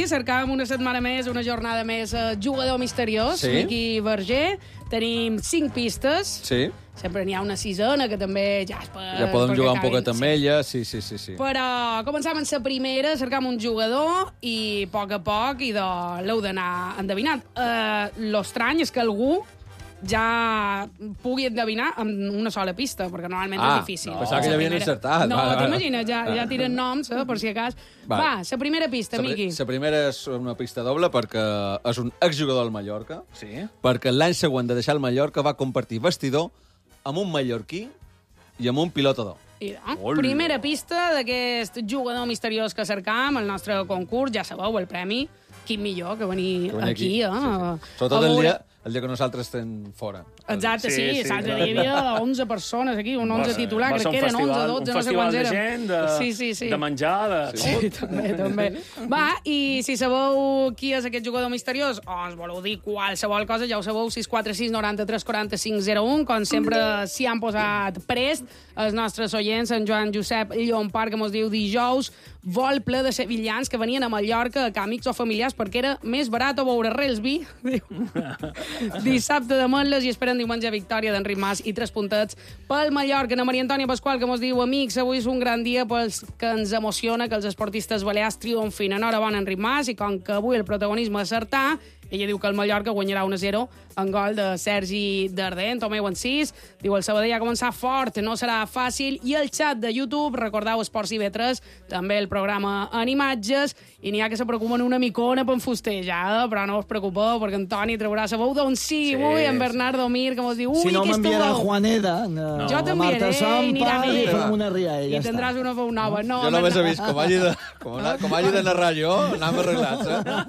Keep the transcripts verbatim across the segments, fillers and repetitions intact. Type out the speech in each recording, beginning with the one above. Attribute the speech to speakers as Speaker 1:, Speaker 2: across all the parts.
Speaker 1: cercàvem una setmana més, una jornada més, eh, jugador misteriós,
Speaker 2: Sí.
Speaker 1: Miqui Verger. Tenim cinc pistes.
Speaker 2: Sí.
Speaker 1: Sempre n'hi ha una sisena, que també ja és per...
Speaker 2: Ja podem
Speaker 1: perquè
Speaker 2: jugar un
Speaker 1: acabin.
Speaker 2: poquet amb ella, sí, sí, sí. sí.
Speaker 1: Però començàvem amb la primera, cercàvem un jugador i a poc a poc i de... l'heu d'anar endevinant. Uh, L'estrany és que algú ja pugui endevinar amb una sola pista, perquè normalment
Speaker 2: Ah,
Speaker 1: és difícil.
Speaker 2: no. Pensava que ja havien
Speaker 1: La primera-
Speaker 2: encertat.
Speaker 1: No,
Speaker 2: Va, va, va.
Speaker 1: t'imagines, ja, ja tiren noms, eh, per si acas.
Speaker 2: Va.
Speaker 1: Va, la primera pista,
Speaker 2: La pri-
Speaker 1: Miqui.
Speaker 2: La primera és una pista doble perquè és un exjugador del Mallorca,
Speaker 3: Sí.
Speaker 2: perquè l'any següent de deixar el Mallorca va compartir vestidor amb un mallorquí i amb un pilota d'or.
Speaker 1: I, no? Primera pista d'aquest jugador misteriós que cercam, el nostre concurs, ja sabeu, el premi. Quin millor que venir
Speaker 2: Que venia
Speaker 1: aquí, eh?
Speaker 2: Sí, sí. Sobretot
Speaker 1: A
Speaker 2: el
Speaker 1: veure-
Speaker 2: dia, el dia que nosaltres estem fora.
Speaker 1: Exacte, sí,
Speaker 3: Sí,
Speaker 1: sí,
Speaker 3: sí,
Speaker 1: l'altre
Speaker 3: clar.
Speaker 1: dia hi havia onze persones aquí, un onze
Speaker 3: Va ser-
Speaker 1: titular,
Speaker 3: va
Speaker 1: crec
Speaker 3: ser
Speaker 1: que
Speaker 3: un
Speaker 1: eren onze,
Speaker 3: festival-
Speaker 1: dotze,
Speaker 3: un
Speaker 1: no sé
Speaker 3: festival
Speaker 1: quants
Speaker 3: de
Speaker 1: eren.
Speaker 3: gent, de,
Speaker 1: sí, sí, sí.
Speaker 3: de menjar, de...
Speaker 1: Sí, també, també. Va, i si sabeu qui és aquest jugador misteriós o ens voleu dir qualsevol cosa, ja ho sabeu, sis quatre sis noranta tres quaranta cinc zero un, com sempre s'hi han posat prest els nostres oients, en Joan Josep Llompart, que mos diu dijous, vol ple de sevillans que venien a Mallorca a amics o familiars perquè era més barat o beure res vi. Diu. Dissabte de Metles i esperen diumenge victòria d'Enric Mas i tres puntets pel Mallorca. Na Maria Antònia Pasqual, que mos diu, amics, avui és un gran dia pels que ens emociona que els esportistes balears triomfin. Enhorabona, Enric Mas, i com que avui el protagonisme és acertar, ella diu que el Mallorca guanyarà un a zero en gol de Sergi Dardent, Tomeu en sis. Diu, el Sabadell ha començat fort, no serà fàcil. I el xat de YouTube, recordeu Esports i Vetres, també el programa en imatges, i n'hi ha que se preocupen una micona per fustejar, però no us preocupeu, perquè en Toni traurà la veu d'on sigui,
Speaker 3: Sí.
Speaker 1: avui, en Bernardo Mir, que mos diu, ui,
Speaker 4: Si no
Speaker 1: aquesta
Speaker 4: m'enviarà
Speaker 1: veu.
Speaker 4: Juaneda, no.
Speaker 1: Jo t'enviaré i anirà bé.
Speaker 4: I fem una rialla,
Speaker 1: I
Speaker 4: ja
Speaker 1: tindràs
Speaker 4: està.
Speaker 1: una veu nova. No,
Speaker 2: Jo només he
Speaker 1: Bernardo.
Speaker 2: vist com hagi de, com, com hagi de narrar jo, anem arreglats,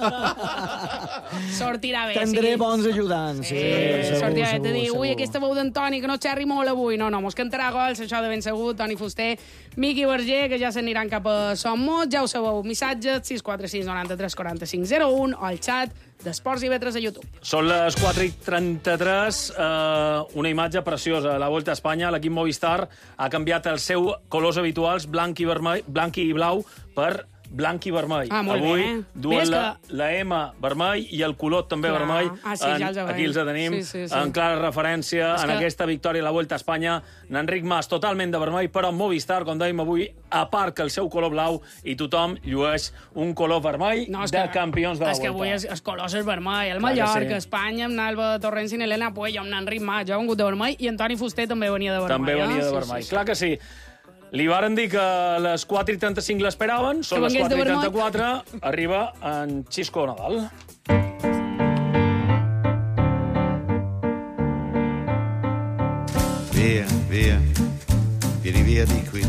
Speaker 2: eh?
Speaker 1: Sortirà bé.
Speaker 4: Tindré
Speaker 1: sí.
Speaker 4: bons ajudants. Sí,
Speaker 1: Eh,
Speaker 4: segur,
Speaker 1: sortirà bé,
Speaker 4: segur,
Speaker 1: te diu, ui,
Speaker 4: segur.
Speaker 1: aquesta veu d'en Toni, que no xerri molt avui. No, no, mos cantarà gols, això de ben segur. Toni Fuster, Miqui Verger, que ja s'aniran cap a Somos. Ja ho sabeu, missatges, sis quatre sis noranta tres quaranta cinc zero un, o al xat d'Esports i Vetres a YouTube.
Speaker 3: Són les quatre i trenta-tres, eh, una imatge preciosa. A la Volta a Espanya, l'equip Movistar ha canviat els seus colors habituals, blanc i, vermell, blanc i blau, per blanc i vermell.
Speaker 1: Ah, molt
Speaker 3: Avui
Speaker 1: bé.
Speaker 3: duen
Speaker 1: Ves
Speaker 3: la,
Speaker 1: que-
Speaker 3: la M vermell i el color també
Speaker 1: Clar.
Speaker 3: vermell.
Speaker 1: Ah, sí,
Speaker 3: en,
Speaker 1: ja els veiem.
Speaker 3: aquí els tenim,
Speaker 1: Sí, sí, sí.
Speaker 3: en clara referència
Speaker 1: És
Speaker 3: en
Speaker 1: que-
Speaker 3: aquesta victòria a la Volta a Espanya. N'Enric Mas, totalment de vermell, però Movistar, com dèiem avui, a part que el seu color blau, i tothom llueix un color vermell
Speaker 1: No, és
Speaker 3: de
Speaker 1: que,
Speaker 3: campions de la
Speaker 1: és que
Speaker 3: Volta.
Speaker 1: avui és, el color és vermell. El
Speaker 3: Clar que
Speaker 1: Mallorca,
Speaker 3: sí.
Speaker 1: Espanya, amb Alba Torrents i Helena Puello, amb Enric Mas, jo he vengut de vermell, i Antoni Fuster també venia de vermell.
Speaker 3: També venia
Speaker 1: eh?
Speaker 3: de
Speaker 1: Sí,
Speaker 3: vermell.
Speaker 1: sí, sí.
Speaker 3: Clar que sí. Li varen dir que a les quatre i trenta-cinc l'esperaven, són
Speaker 1: Que
Speaker 3: les
Speaker 1: vengués de
Speaker 3: quatre i
Speaker 1: vermell.
Speaker 3: trenta-quatre, arriba en Xisco Nadal.
Speaker 5: Via, via, vieni via di qui.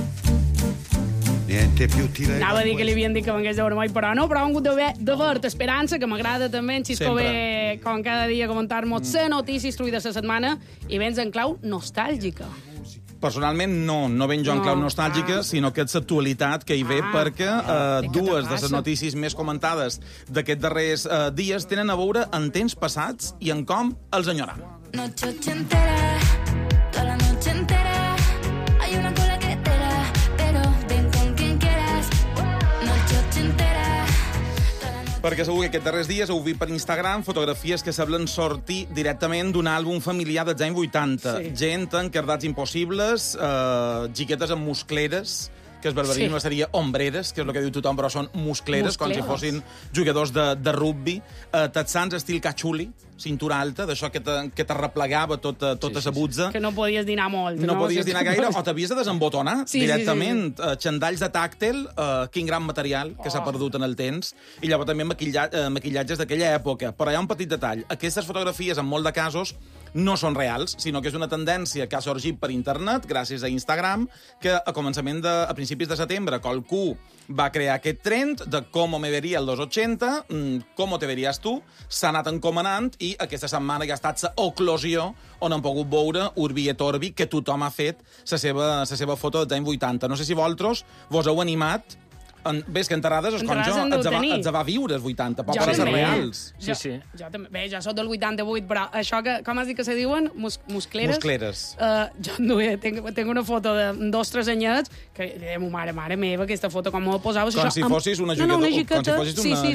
Speaker 5: Niente più ti vedo.
Speaker 1: Anava a dir que li havien dit que vengués de vermell, però no, però ha vengut de, ve- de verd. Esperança, que m'agrada també, en Xisco
Speaker 2: Sempre.
Speaker 1: ve, com cada dia, a comentar-nos la notícia instruïda de la setmana, i vens en clau nostàlgica.
Speaker 6: Personalment, no, no ben jo en
Speaker 1: No,
Speaker 6: clau nostàlgica,
Speaker 1: ah.
Speaker 6: sinó que és l'actualitat que hi ve,
Speaker 1: Ah,
Speaker 6: perquè
Speaker 1: ah,
Speaker 6: eh,
Speaker 1: què te
Speaker 6: dues de
Speaker 1: passa?
Speaker 6: les notícies més comentades d'aquests darrers eh, dies tenen a veure en temps passats i en com els enyoram.
Speaker 7: Noche ochentera, toda la noche entera. Hay una cola que te da, pero ven con quien quieras. Noche ochentera, toda la noche.
Speaker 6: Perquè segur que aquests darrers dies heu vist per Instagram fotografies que semblen sortir directament d'un àlbum familiar dels anys vuitanta.
Speaker 1: Sí.
Speaker 6: Gent en cardats impossibles, eh, xiquetes amb muscleres, que el barbarisme
Speaker 1: Sí.
Speaker 6: seria ombreres, que és el que diu tothom, però són muscleres, com si
Speaker 1: Muscleres.
Speaker 6: fossin jugadors de, de rugby, eh, texans estil cachuli, cintura alta, d'això que te, que te replegava tota, tota sa butza.
Speaker 1: Que no podies dinar molt.
Speaker 6: No, podies
Speaker 1: Sí,
Speaker 6: dinar gaire, o t'havies de desembotonar
Speaker 1: Sí, sí,
Speaker 6: directament. Sí, sí. Xandalls de tàctel, uh, quin gran material que s'ha
Speaker 1: Oh.
Speaker 6: perdut en el temps, i llavors també maquilla, uh, maquillatges d'aquella època. Però hi ha un petit detall. Aquestes fotografies, en molt de casos, no són reals, sinó que és una tendència que ha sorgit per internet, gràcies a Instagram, que a començament de, a principis de setembre, qualcú va crear aquest trend de com me veria el dos ochenta, com te veries tu, s'ha anat encomanant i aquesta setmana ja ha estat la oclusió on hem pogut veure Urbi et Orbi, que tothom ha fet la seva, la seva foto dels anys vuitanta. No sé si vosaltres vos heu animat. En, ves que enterrades, és com
Speaker 1: Enterrades
Speaker 6: jo,
Speaker 1: en deu
Speaker 6: ets va,
Speaker 1: tenir.
Speaker 6: ets va viure els vuitanta, pot
Speaker 1: Jo
Speaker 6: per ser
Speaker 1: també.
Speaker 6: reals.
Speaker 3: Sí, sí.
Speaker 1: Jo, jo també. Bé, jo soc del vuitanta-vuit, però això que, com has dit que se diuen? Mus, muscleres?
Speaker 6: Muscleres.
Speaker 1: Uh, jo en duia, tinc, tinc una foto de dos, tres anyets, que li deia, mare, mare meva, aquesta foto com me la posaves.
Speaker 6: Com
Speaker 1: això,
Speaker 6: si
Speaker 1: amb-
Speaker 6: fossis una
Speaker 1: no, no, una
Speaker 6: jugador- com
Speaker 1: jiqueta,
Speaker 6: si fossis una
Speaker 1: sí, sí,